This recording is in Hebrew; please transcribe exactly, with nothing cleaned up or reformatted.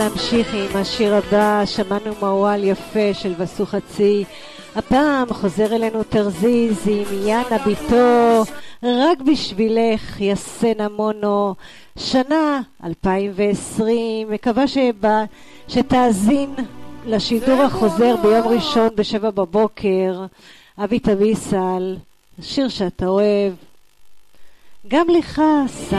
נמשיך עם השיר הבא. שמענו מוואל יפה של וסו חצי. הפעם חוזר אלינו תרזיז עם יאנה ביתו, רק בשבילך יסנה מונו, שנה אלפיים ועשרים. מקווה שבא, שתאזין לשידור החוזר ביום ראשון בשבע בבוקר. אבי תביסל, שיר שאתה אוהב גם לך.